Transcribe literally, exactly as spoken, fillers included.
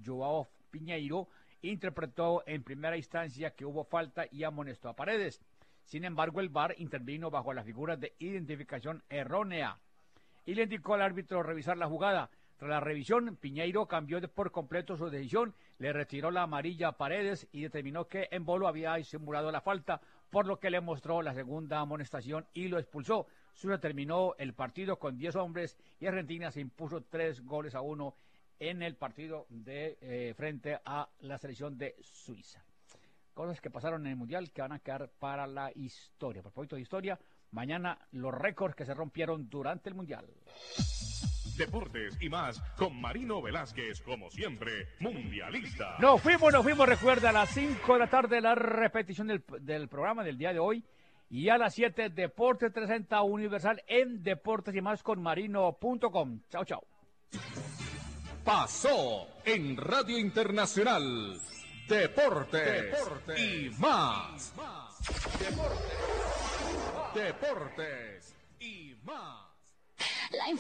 Joao Piñeiro interpretó en primera instancia que hubo falta y amonestó a Paredes. Sin embargo, el V A R intervino bajo la figura de identificación errónea y le indicó al árbitro revisar la jugada. Tras la revisión, Piñeiro cambió de por completo su decisión, le retiró la amarilla a Paredes y determinó que Embolo había simulado la falta, por lo que le mostró la segunda amonestación y lo expulsó. Suiza terminó el partido con diez hombres y Argentina se impuso tres goles a uno en el partido de eh, frente a la selección de Suiza. Cosas que pasaron en el Mundial que van a quedar para la historia. Por propósito de historia, mañana los récords que se rompieron durante el Mundial. Deportes y más con Marino Velázquez, como siempre, mundialista. Nos fuimos, nos fuimos, recuerda, a las cinco de la tarde la repetición del, del programa del día de hoy. Y a las siete, Deportes trescientos sesenta Universal en Deportes y más con marino punto com. Chao, chao. Pasó en Radio Internacional. Deportes, Deportes y más. Deportes, Deportes y más.